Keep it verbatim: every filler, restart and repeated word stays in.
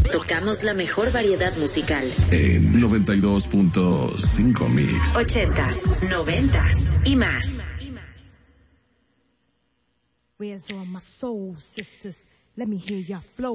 Tocamos la mejor variedad musical. En noventa y dos punto cinco Mix. Ochentas, noventas y más. Where's all my soul sisters? Let me hear your flow.